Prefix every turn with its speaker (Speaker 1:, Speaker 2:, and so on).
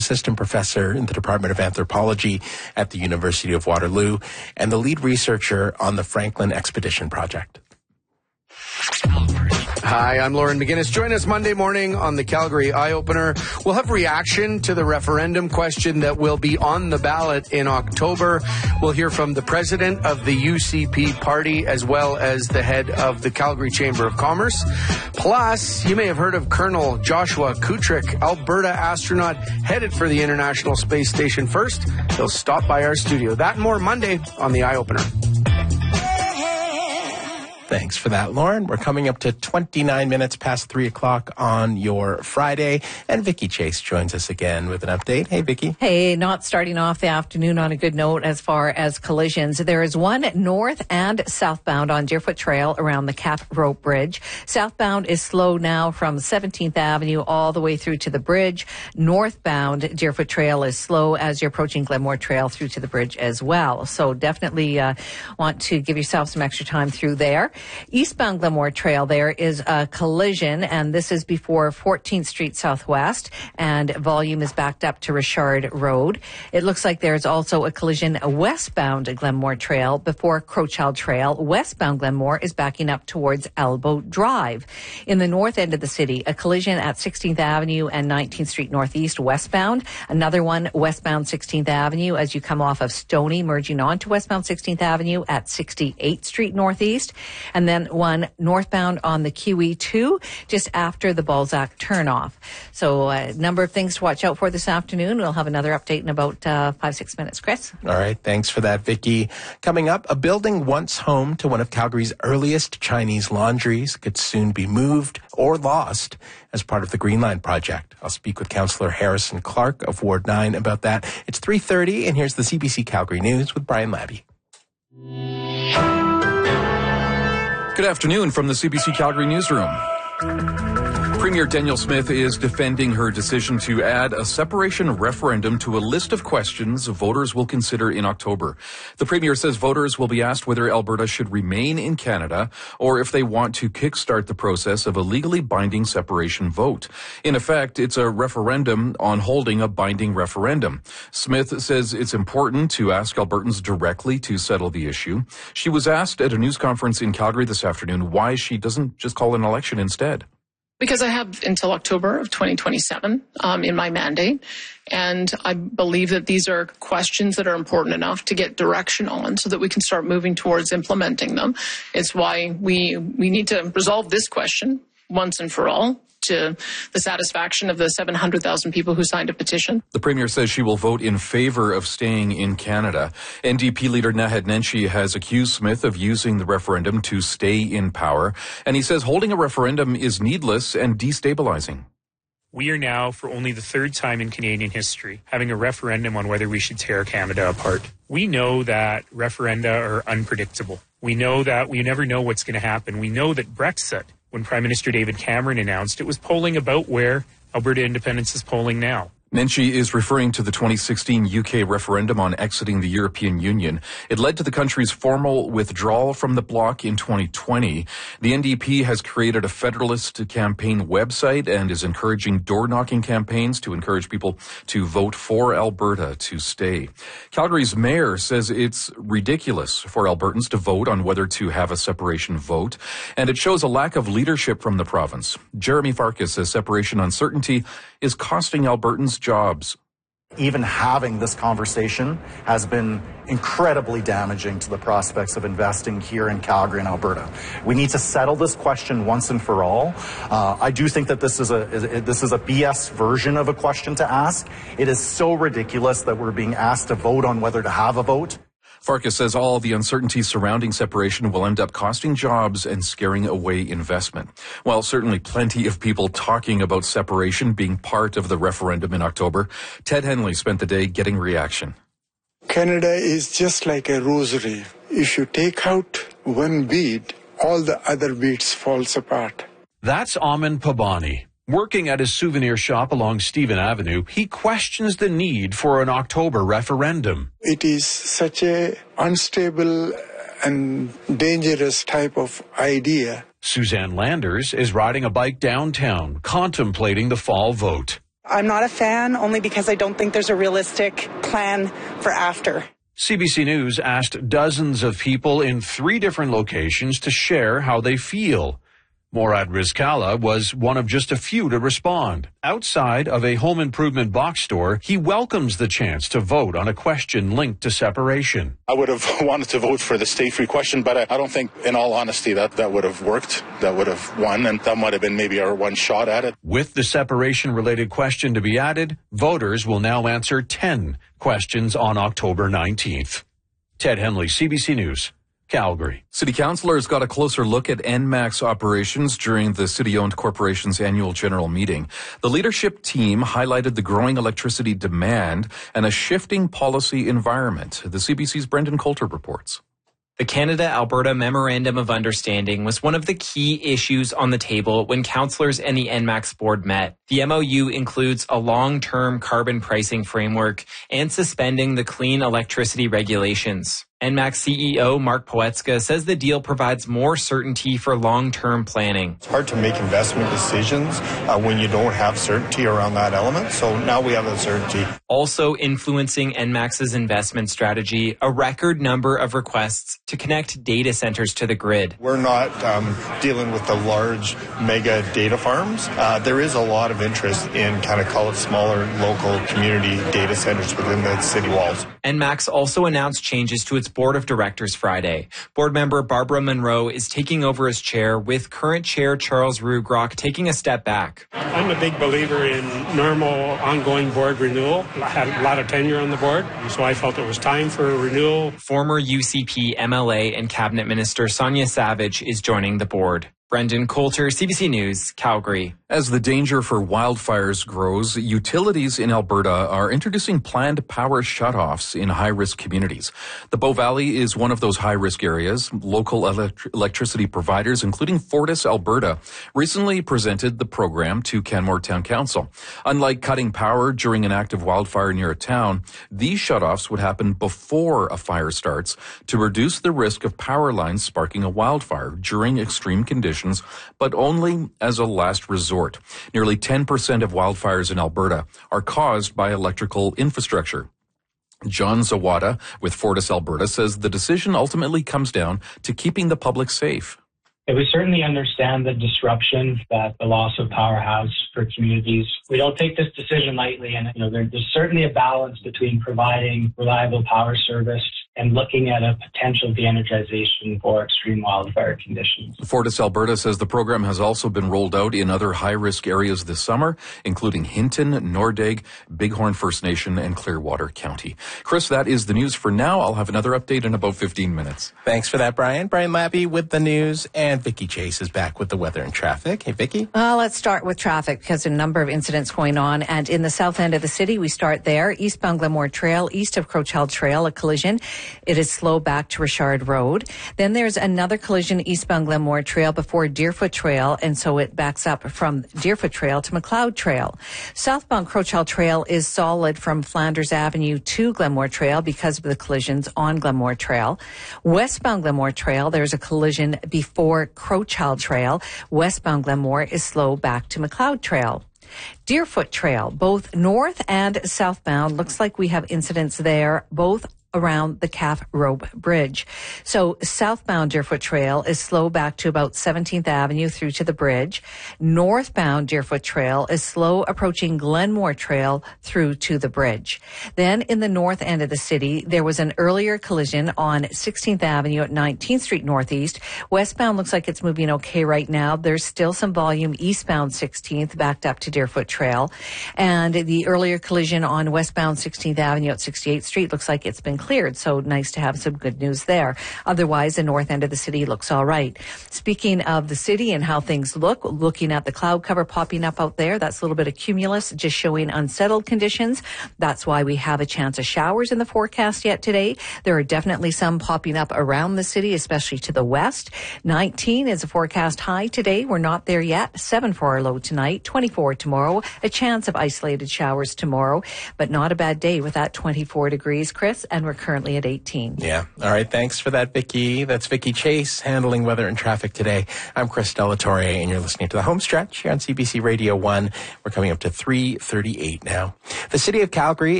Speaker 1: assistant professor in the Department of Anthropology at the University of Waterloo, and the lead researcher on the Franklin Expedition Project.
Speaker 2: Hi, I'm Lauren McGinnis. Join us Monday morning on the Calgary Eye Opener. We'll have reaction to the referendum question that will be on the ballot in October. We'll hear from the president of the UCP party as well as the head of the Calgary Chamber of Commerce. Plus, you may have heard of Colonel Joshua Kutrick, Alberta astronaut headed for the International Space Station first. He'll stop by our studio. That and more Monday on the Eye Opener.
Speaker 1: Thanks for that, Lauren. We're coming up to 29 minutes past 3 o'clock on your Friday, and Vicki Chase joins us again with an update. Hey, Vicki.
Speaker 3: Hey, not starting off the afternoon on a good note as far as collisions. There is one north and southbound on Deerfoot Trail around the Cat Rope Bridge. Southbound is slow now from 17th Avenue all the way through to the bridge. Northbound Deerfoot Trail is slow as you're approaching Glenmore Trail through to the bridge as well. So definitely want to give yourself some extra time through there. Eastbound Glenmore Trail, there is a collision, and this is before 14th Street Southwest, and volume is backed up to Richard Road. It looks like there's also a collision westbound Glenmore Trail before Crowchild Trail. Westbound Glenmore is backing up towards Elbow Drive. In the north end of the city, a collision at 16th Avenue and 19th Street Northeast westbound. Another one westbound 16th Avenue as you come off of Stony, merging onto westbound 16th Avenue at 68th Street Northeast. And then one northbound on the QE2 just after the Balzac turnoff. So a number of things to watch out for this afternoon. We'll have another update in about 5-6 minutes. Chris?
Speaker 1: All right. Thanks for that, Vicki. Coming up, a building once home to one of Calgary's earliest Chinese laundries could soon be moved or lost as part of the Green Line project. I'll speak with Councillor Harrison Clark of Ward 9 about that. It's 3:30, and here's the CBC Calgary News with Brian Labby.
Speaker 4: Good afternoon from the CBC Calgary newsroom. Premier Danielle Smith is defending her decision to add a separation referendum to a list of questions voters will consider in October. The Premier says voters will be asked whether Alberta should remain in Canada or if they want to kickstart the process of a legally binding separation vote. In effect, it's a referendum on holding a binding referendum. Smith says it's important to ask Albertans directly to settle the issue. She was asked at a news conference in Calgary this afternoon why she doesn't just call an election instead.
Speaker 5: Because I have until October of 2027 in my mandate, and I believe that these are questions that are important enough to get direction on so that we can start moving towards implementing them. It's why we need to resolve this question once and for all to the satisfaction of the 700,000 people who signed a petition.
Speaker 4: The Premier says she will vote in favor of staying in Canada. NDP leader Naheed Nenshi has accused Smith of using the referendum to stay in power, and he says holding a referendum is needless and destabilizing.
Speaker 6: We are now, for only the third time in Canadian history, having a referendum on whether we should tear Canada apart. We know that referenda are unpredictable. We know that we never know what's going to happen. We know that Brexit, when Prime Minister David Cameron announced, it was polling about where Alberta independence is polling now.
Speaker 4: Nenshi is referring to the 2016 UK referendum on exiting the European Union. It led to the country's formal withdrawal from the bloc in 2020. The NDP has created a Federalist campaign website and is encouraging door-knocking campaigns to encourage people to vote for Alberta to stay. Calgary's mayor says it's ridiculous for Albertans to vote on whether to have a separation vote, and it shows a lack of leadership from the province. Jeremy Farkas says separation uncertainty is costing Albertans jobs.
Speaker 7: Even having this conversation has been incredibly damaging to the prospects of investing here in Calgary and Alberta. We need to settle this question once and for all. I do think that this is a BS version of a question to ask. It is so ridiculous that we're being asked to vote on whether to have a vote.
Speaker 4: Farkas says all the uncertainty surrounding separation will end up costing jobs and scaring away investment. While certainly plenty of people talking about separation being part of the referendum in October, Ted Henley spent the day getting reaction.
Speaker 8: Canada is just like a rosary. If you take out one bead, all the other beads falls apart.
Speaker 9: That's Amin Pabani. Working at his souvenir shop along Stephen Avenue, he questions the need for an October referendum.
Speaker 8: It is such a unstable and dangerous type of idea.
Speaker 9: Suzanne Landers is riding a bike downtown, contemplating the fall vote.
Speaker 10: I'm not a fan, only because I don't think there's a realistic plan for after.
Speaker 9: CBC News asked dozens of people in 3 different locations to share how they feel. Morad Rizkala was one of just a few to respond. Outside of a home improvement box store, he welcomes the chance to vote on a question linked to separation.
Speaker 11: I would have wanted to vote for the stay-free question, but I don't think, in all honesty, that would have worked. That would have won, and that might have been maybe our one shot at it.
Speaker 9: With the separation-related question to be added, voters will now answer 10 questions on October 19th. Ted Henley, CBC News, Calgary.
Speaker 4: City councillors got a closer look at ENMAX operations during the city-owned corporation's annual general meeting. The leadership team highlighted the growing electricity demand and a shifting policy environment. The CBC's Brendan Coulter reports.
Speaker 12: The Canada-Alberta Memorandum of Understanding was one of the key issues on the table when councillors and the ENMAX board met. The MOU includes a long-term carbon pricing framework and suspending the clean electricity regulations. ENMAX CEO Mark Poetska says the deal provides more certainty for long-term planning.
Speaker 13: It's hard to make investment decisions when you don't have certainty around that element, so now we have that certainty.
Speaker 12: Also influencing ENMAX's investment strategy, a record number of requests to connect data centers to the grid.
Speaker 13: We're not dealing with the large mega data farms. There is a lot of interest in kind of call it smaller local community data centers within the city walls.
Speaker 12: ENMAX also announced changes to its board of directors Friday. Board member Barbara Monroe is taking over as chair, with current chair Charles Rugrock taking a step back.
Speaker 14: I'm a big believer in normal ongoing board renewal. I had a lot of tenure on the board, so I felt it was time for a renewal.
Speaker 12: Former UCP MLA and cabinet minister Sonia Savage is joining the board. Brendan Coulter, CBC News, Calgary.
Speaker 4: As the danger for wildfires grows, utilities in Alberta are introducing planned power shutoffs in high-risk communities. The Bow Valley is one of those high-risk areas. Local electricity providers, including Fortis Alberta, recently presented the program to Canmore Town Council. Unlike cutting power during an active wildfire near a town, these shutoffs would happen before a fire starts to reduce the risk of power lines sparking a wildfire during extreme conditions, but only as a last resort. Nearly 10% of wildfires in Alberta are caused by electrical infrastructure. John Zawada with Fortis Alberta says the decision ultimately comes down to keeping the public safe.
Speaker 15: We certainly understand the disruption that the loss of power has for communities. We don't take this decision lightly, and there's certainly a balance between providing reliable power service and looking at a potential de-energization for extreme wildfire conditions.
Speaker 4: Fortis Alberta says the program has also been rolled out in other high-risk areas this summer, including Hinton, Nordegg, Bighorn First Nation, and Clearwater County. Chris, that is the news for now. I'll have another update in about 15 minutes.
Speaker 1: Thanks for that, Brian. Brian Lappy with the news, and Vicki Chase is back with the weather and traffic. Hey, Vicki.
Speaker 3: Let's start with traffic because a number of incidents going on. And in the south end of the city, we start there. Eastbound Glenmore Trail, east of Crowchild Trail, a collision. It is slow back to Richard Road. Then there's another collision eastbound Glenmore Trail before Deerfoot Trail, and so it backs up from Deerfoot Trail to McLeod Trail. Southbound Crowchild Trail is solid from Flanders Avenue to Glenmore Trail because of the collisions on Glenmore Trail. Westbound Glenmore Trail, there's a collision before Crowchild Trail. Westbound Glenmore is slow back to McLeod Trail. Deerfoot Trail, both north and southbound, looks like we have incidents there, both around the Calf Rope Bridge. So southbound Deerfoot Trail is slow back to about 17th Avenue through to the bridge. Northbound Deerfoot Trail is slow approaching Glenmore Trail through to the bridge. Then in the north end of the city, there was an earlier collision on 16th Avenue at 19th Street Northeast. Westbound looks like it's moving okay right now. There's still some volume eastbound 16th backed up to Deerfoot Trail. And the earlier collision on westbound 16th Avenue at 68th Street looks like it's been cleared, so nice to have some good news there. Otherwise, the north end of the city looks all right. Speaking of the city and how things look, looking at the cloud cover popping up out there, that's a little bit of cumulus, just showing unsettled conditions. That's why we have a chance of showers in the forecast yet today. There are definitely some popping up around the city, especially to the west. 19 is a forecast high today. We're not there yet. 7 for our low tonight, 24 tomorrow. A chance of isolated showers tomorrow, but not a bad day with that 24 degrees, Chris. And we're We're currently at 18.
Speaker 1: Yeah. All right. Thanks for that, Vicki. That's Vicki Chase handling weather and traffic today. I'm Chris Delatorre, and you're listening to The Home Stretch here on CBC Radio 1. We're coming up to 3:38 now. The city of Calgary